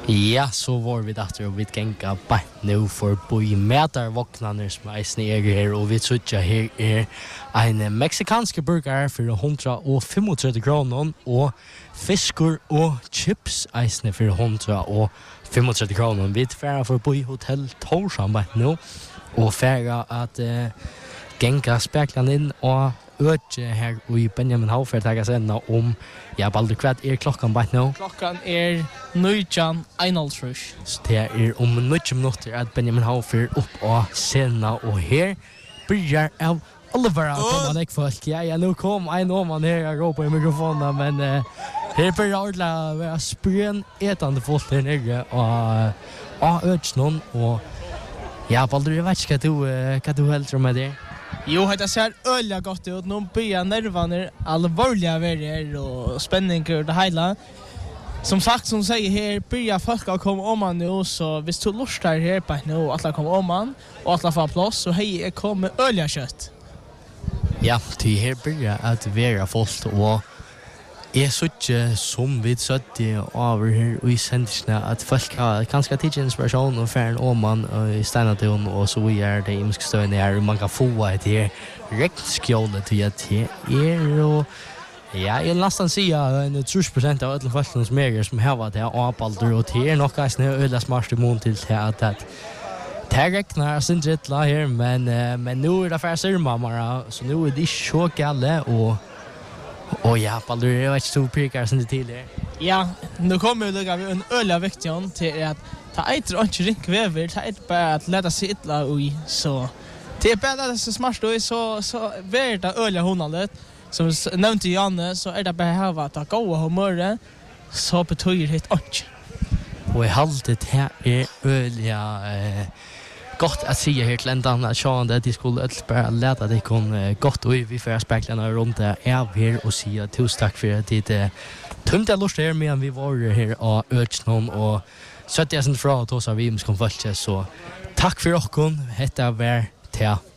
Ja, så var vi datter og vi gänga bara nu för boi mätarvagnar som eisen her og vi trodde her en mexikansk burger for 135 kroner og fisker og chips eisen for 135 kroner. Vi færa for boi hotell Torshavn bara nu og færa at gänga speklan inn og øke her i Benjamin Haufer tager seg om Baldur, hva klokkan bare nå? Klokkan 9:51. Så det om 9 minutter at Benjamin Haufer opp av scenen, og her byrjar av Oliver kommer det folk. Ja, nå kom en om han her og råper i mikrofonen, men her byrjar ordentlig være sprøn etende folk her nere og økene, og Baldur, jeg vet ikke hva du helter med det? Jo, det ser øyla godt ut. Nå byrjar nervene alvorliga verre og spenninger og det hele. Som sagt, som säger här, börjar folk att komma om man nu, så hvis du lustar här på nu och alla kommer om man och alla får plats, så hej kommer öliga kött. Ja, det här börjar att vara folk och jag såg som vi satt över här och i sändelserna att folk har ganska tidig inspiration och färn om man i Steinatun och så vidare det imska stöden här och man kan få ett här rättskjålet till att det och ja, jag nästan säga en 30% av alla folk som är som har det här Baldur och det är nog ganska öliga smart imot till att det räknar sin rättla här men nu är det färre mamma så nu är det så galet och Baldur, jag vet inte hur pekar sin till det. Ja, nu kommer vi lägga en öliga viktion till att ta ett och inte rinkväver, ta ett bara att lätta sig illa ui, så det är bara det så smart och så värda öliga honandet. Som nevnte Janne, så det bare her at det går humøret, så betyr det ikke. Og jeg halte det øyelig godt at si her til enden at Sean at de skulle bare lete det kom godt og vi får speklene rundt det her og si tusen takk for at det tømte lust her medan vi var her og Øtsnån og 70 fra og tås av vi kom følge, så takk for dere, dette var til